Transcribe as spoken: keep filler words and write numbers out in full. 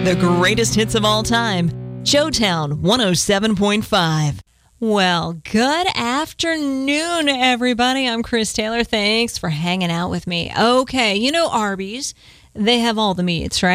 The greatest hits of all time. Showtown one oh seven point five. Well, good afternoon, everybody. I'm Chris Taylor. Thanks for hanging out with me. Okay, you know Arby's. They have all the meats, right?